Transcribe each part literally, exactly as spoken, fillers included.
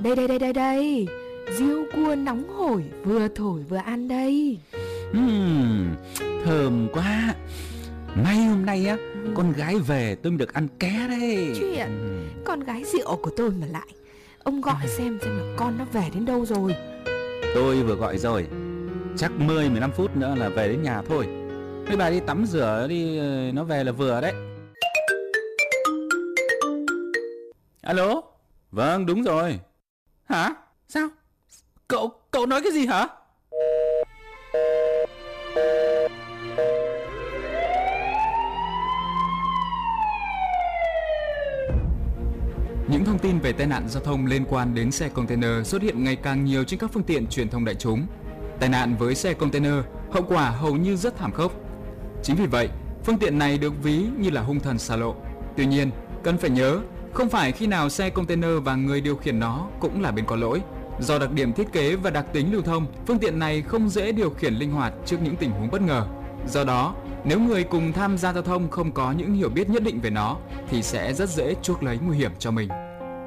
Đây đây đây đây đây, riêu cua nóng hổi vừa thổi vừa ăn đây. uhm, Thơm quá. May hôm nay á, ừ. con gái về tôi mới được ăn ké đấy. Chuyện ừ. con gái rượu của tôi mà lại. Ông gọi xem xem là con nó về đến đâu rồi. Tôi vừa gọi rồi. Chắc mười mười lăm phút nữa là về đến nhà thôi. Mấy bà đi tắm rửa đi, nó về là vừa đấy. Alo? Vâng, đúng rồi. Hả? Sao? Cậu, cậu nói cái gì hả? Những thông tin về tai nạn giao thông liên quan đến xe container xuất hiện ngày càng nhiều trên các phương tiện truyền thông đại chúng. Tai nạn với xe container, hậu quả hầu như rất thảm khốc. Chính vì vậy, phương tiện này được ví như là hung thần xa lộ. Tuy nhiên, cần phải nhớ, không phải khi nào xe container và người điều khiển nó cũng là bên có lỗi. Do đặc điểm thiết kế và đặc tính lưu thông, phương tiện này không dễ điều khiển linh hoạt trước những tình huống bất ngờ. Do đó, nếu người cùng tham gia giao thông không có những hiểu biết nhất định về nó thì sẽ rất dễ chuốc lấy nguy hiểm cho mình.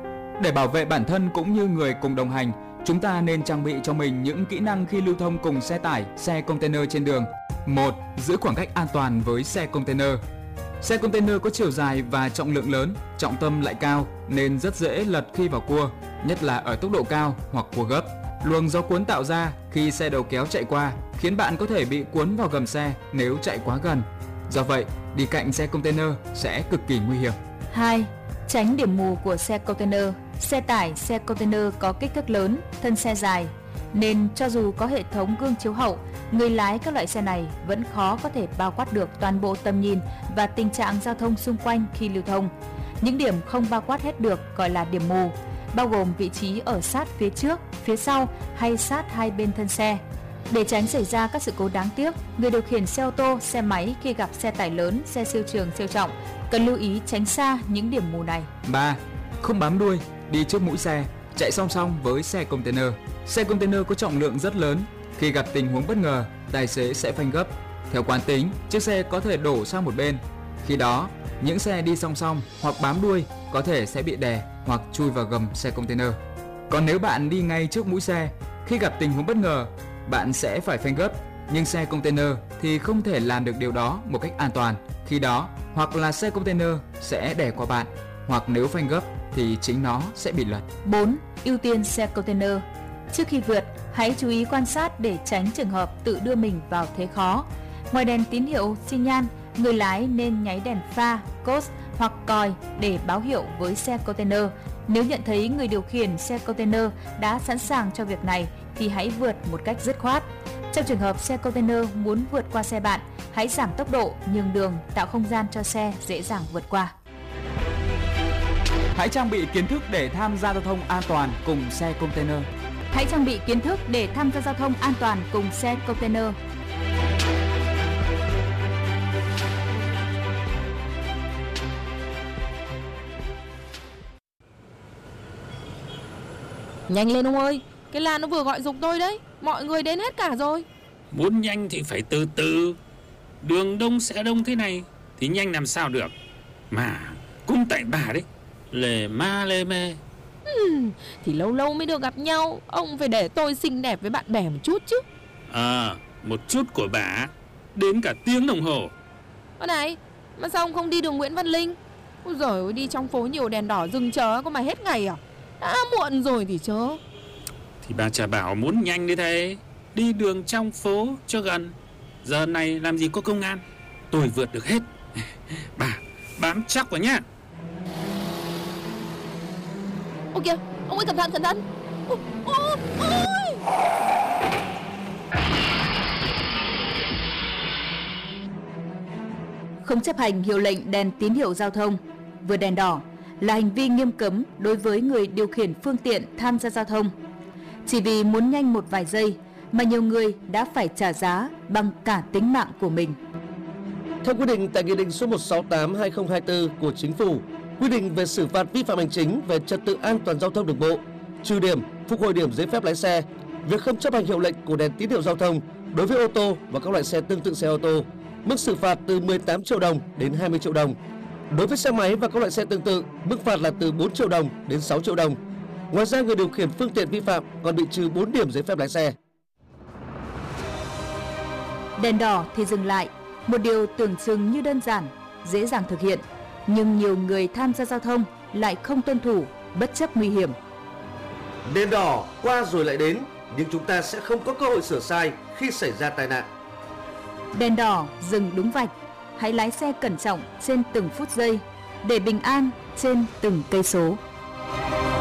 Để bảo vệ bản thân cũng như người cùng đồng hành, chúng ta nên trang bị cho mình những kỹ năng khi lưu thông cùng xe tải, xe container trên đường. một. Giữ khoảng cách an toàn với xe container. Xe container có chiều dài và trọng lượng lớn, trọng tâm lại cao nên rất dễ lật khi vào cua, nhất là ở tốc độ cao hoặc cua gấp. Luồng gió cuốn tạo ra khi xe đầu kéo chạy qua khiến bạn có thể bị cuốn vào gầm xe nếu chạy quá gần. Do vậy, đi cạnh xe container sẽ cực kỳ nguy hiểm. hai. Tránh điểm mù của xe container. Xe tải, xe container có kích thước lớn, thân xe dài, nên cho dù có hệ thống gương chiếu hậu, người lái các loại xe này vẫn khó có thể bao quát được toàn bộ tầm nhìn và tình trạng giao thông xung quanh khi lưu thông. Những điểm không bao quát hết được gọi là điểm mù, bao gồm vị trí ở sát phía trước, phía sau hay sát hai bên thân xe. Để tránh xảy ra các sự cố đáng tiếc, người điều khiển xe ô tô, xe máy khi gặp xe tải lớn, xe siêu trường, siêu trọng cần lưu ý tránh xa những điểm mù này. ba. Không bám đuôi, đi trước mũi xe, chạy song song với xe container. Xe container có trọng lượng rất lớn, khi gặp tình huống bất ngờ, tài xế sẽ phanh gấp. Theo quán tính, chiếc xe có thể đổ sang một bên. Khi đó, những xe đi song song hoặc bám đuôi có thể sẽ bị đè hoặc chui vào gầm xe container. Còn nếu bạn đi ngay trước mũi xe, khi gặp tình huống bất ngờ, bạn sẽ phải phanh gấp, nhưng xe container thì không thể làm được điều đó một cách an toàn. Khi đó, hoặc là xe container sẽ đè qua bạn, hoặc nếu phanh gấp thì chính nó sẽ bị lật. bốn. Ưu tiên xe container. Trước khi vượt, hãy chú ý quan sát để tránh trường hợp tự đưa mình vào thế khó. Ngoài đèn tín hiệu xi nhan, người lái nên nháy đèn pha, cốt hoặc còi để báo hiệu với xe container. Nếu nhận thấy người điều khiển xe container đã sẵn sàng cho việc này thì hãy vượt một cách dứt khoát. Trong trường hợp xe container muốn vượt qua xe bạn, hãy giảm tốc độ, nhường đường, tạo không gian cho xe dễ dàng vượt qua. Hãy trang bị kiến thức để tham gia giao thông an toàn cùng xe container. Hãy trang bị kiến thức để tham gia giao thông an toàn cùng xe container. Nhanh lên ông ơi, cái Lan nó vừa gọi giục tôi đấy. Mọi người đến hết cả rồi. Muốn nhanh thì phải từ từ. Đường đông sẽ đông thế này thì nhanh làm sao được. Mà cũng tại bà đấy, lề ma lê mê. Hmm, thì lâu lâu mới được gặp nhau, ông phải để tôi xinh đẹp với bạn bè một chút chứ. À, một chút của bà đến cả tiếng đồng hồ. Ơ này, mà sao ông không đi đường Nguyễn Văn Linh? Ôi giời ơi, đi trong phố nhiều đèn đỏ dừng chờ có mà hết ngày à? Đã muộn rồi thì chớ. Thì bà chả bảo muốn nhanh như thế. Đi đường trong phố cho gần. Giờ này làm gì có công an. Tôi vượt được hết. Bà bám chắc vào nhá. Ôi kìa, ông ơi cẩn thận cẩn thận. Ôi, ôi, ôi. Không chấp hành hiệu lệnh đèn tín hiệu giao thông, vượt đèn đỏ là hành vi nghiêm cấm đối với người điều khiển phương tiện tham gia giao thông. Chỉ vì muốn nhanh một vài giây mà nhiều người đã phải trả giá bằng cả tính mạng của mình. Theo quy định tại Nghị định số một trăm sáu mươi tám trên hai nghìn không trăm hai mươi tư của Chính phủ, quy định về xử phạt vi phạm hành chính về trật tự an toàn giao thông đường bộ, trừ điểm, phục hồi điểm giấy phép lái xe, việc không chấp hành hiệu lệnh của đèn tín hiệu giao thông đối với ô tô và các loại xe tương tự xe ô tô, mức xử phạt từ mười tám triệu đồng đến hai mươi triệu đồng. Đối với xe máy và các loại xe tương tự, mức phạt là từ bốn triệu đồng đến sáu triệu đồng. Ngoài ra, người điều khiển phương tiện vi phạm còn bị trừ bốn điểm giấy phép lái xe. Đèn đỏ thì dừng lại, một điều tưởng chừng như đơn giản, dễ dàng thực hiện, nhưng nhiều người tham gia giao thông lại không tuân thủ, bất chấp nguy hiểm. Đèn đỏ qua rồi lại đến, nhưng chúng ta sẽ không có cơ hội sửa sai khi xảy ra tai nạn. Đèn đỏ dừng đúng vạch, hãy lái xe cẩn trọng trên từng phút giây để bình an trên từng cây số.